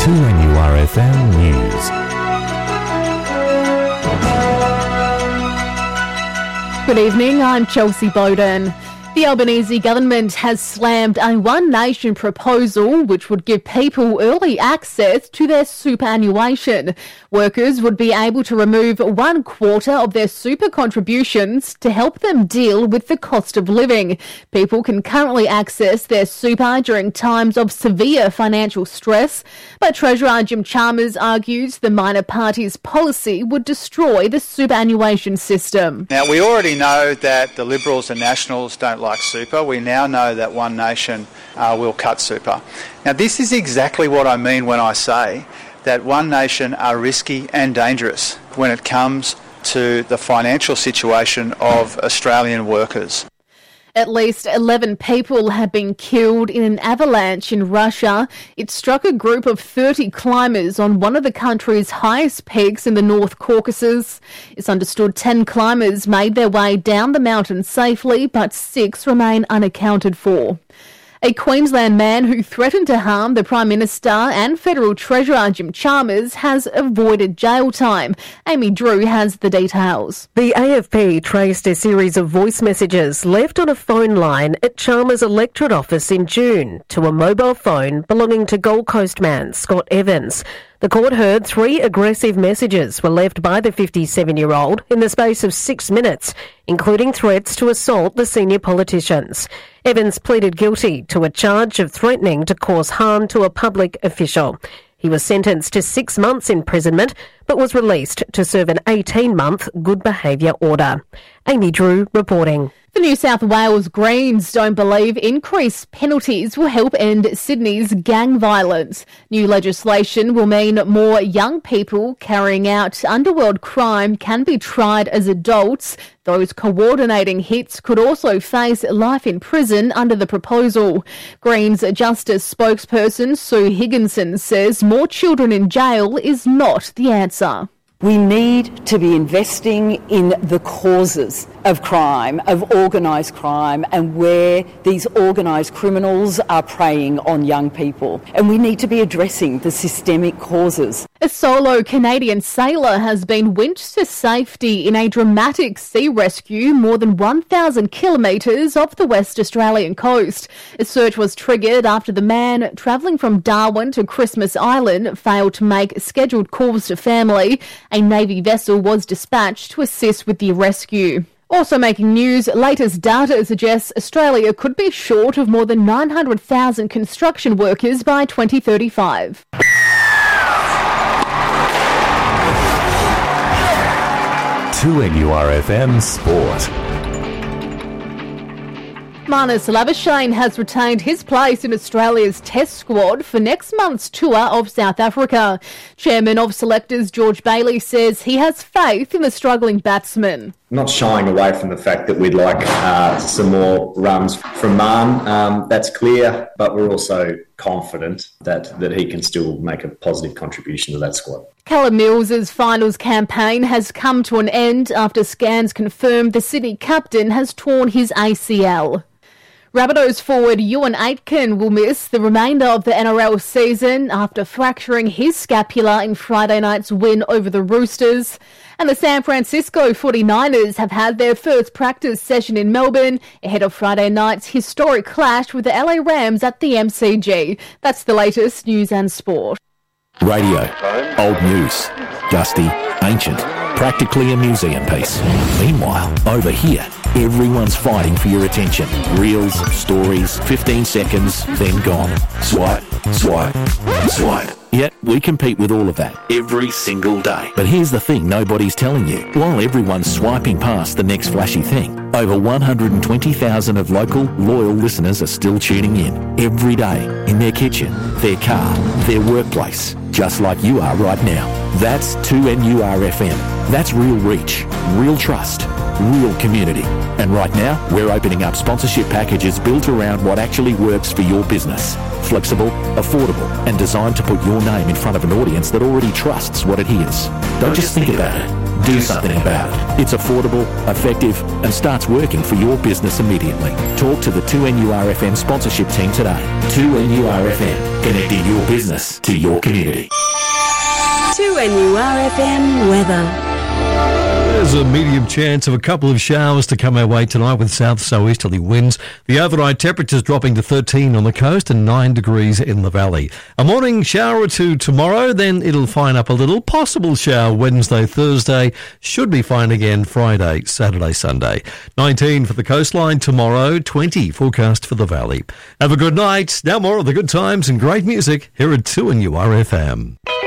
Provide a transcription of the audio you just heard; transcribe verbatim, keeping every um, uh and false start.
two N U R F M News. Good evening, I'm Chelsea Bowden. The Albanese government has slammed a One Nation proposal which would give people early access to their superannuation. Workers would be able to remove one quarter of their super contributions to help them deal with the cost of living. People can currently access their super during times of severe financial stress, but Treasurer Jim Chalmers argues the minor party's policy would destroy the superannuation system. Now, we already know that the Liberals and Nationals don't like super. We now know that One Nation uh, will cut super. Now, this is exactly what I mean when I say that One Nation are risky and dangerous when it comes to the financial situation of Australian workers. At least eleven people have been killed in an avalanche in Russia. It struck a group of thirty climbers on one of the country's highest peaks in the North Caucasus. It's understood ten climbers made their way down the mountain safely, but six remain unaccounted for. A Queensland man who threatened to harm the Prime Minister and Federal Treasurer Jim Chalmers has avoided jail time. Amy Drew has the details. The A F P traced a series of voice messages left on a phone line at Chalmers' electorate office in June to a mobile phone belonging to Gold Coast man Scott Evans. The court heard three aggressive messages were left by the fifty-seven-year-old in the space of six minutes, including threats to assault the senior politicians. Evans pleaded guilty to a charge of threatening to cause harm to a public official. He was sentenced to six months imprisonment, but was released to serve an eighteen-month good behaviour order. Amy Drew reporting. The New South Wales Greens don't believe increased penalties will help end Sydney's gang violence. New legislation will mean more young people carrying out underworld crime can be tried as adults. Those coordinating hits could also face life in prison under the proposal. Greens Justice spokesperson Sue Higginson says more children in jail is not the answer. We need to be investing in the causes of crime, of organised crime, and where these organised criminals are preying on young people. And we need to be addressing the systemic causes. A solo Canadian sailor has been winched to safety in a dramatic sea rescue more than one thousand kilometres off the West Australian coast. A search was triggered after the man travelling from Darwin to Christmas Island failed to make scheduled calls to family. A Navy vessel was dispatched to assist with the rescue. Also making news, latest data suggests Australia could be short of more than nine hundred thousand construction workers by twenty thirty-five. two N U R F M Sport. Marnus Labuschagne has retained his place in Australia's Test squad for next month's tour of South Africa. Chairman of selectors George Bailey says he has faith in the struggling batsman. Not shying away from the fact that we'd like uh, some more runs from Marn, um, that's clear, but we're also confident that, that he can still make a positive contribution to that squad. Callum Mills's finals campaign has come to an end after scans confirmed the Sydney captain has torn his A C L. Rabbitohs forward Ewan Aitken will miss the remainder of the N R L season after fracturing his scapula in Friday night's win over the Roosters. And the San Francisco forty-niners have had their first practice session in Melbourne ahead of Friday night's historic clash with the L A Rams at the M C G. That's the latest news and sport. Radio, old news, dusty, ancient, practically a museum piece. Meanwhile, over here, everyone's fighting for your attention. Reels, stories, fifteen seconds, then gone. Swipe, swipe, swipe. Yet, we compete with all of that every single day. But here's the thing nobody's telling you. While everyone's swiping past the next flashy thing, over one hundred twenty thousand of local, loyal listeners are still tuning in every day in their kitchen, their car, their workplace, just like you are right now. That's two N U R F M. That's real reach, real trust, real community. And right now, we're opening up sponsorship packages built around what actually works for your business. Flexible, affordable, and designed to put your name in front of an audience that already trusts what it hears. Don't just think about it. Do something about it. It's affordable, effective, and starts working for your business immediately. Talk to the two N U R F M sponsorship team today. two N U R F M, connecting your business to your community. two N U R F M weather. There's a medium chance of a couple of showers to come our way tonight with south southeasterly winds. The overnight temperatures dropping to thirteen on the coast and nine degrees in the valley. A morning shower or two tomorrow, then it'll fine up a little. Possible shower Wednesday, Thursday. Should be fine again Friday, Saturday, Sunday. nineteen for the coastline tomorrow, twenty forecast for the valley. Have a good night. Now more of the good times and great music here at two N U R F M.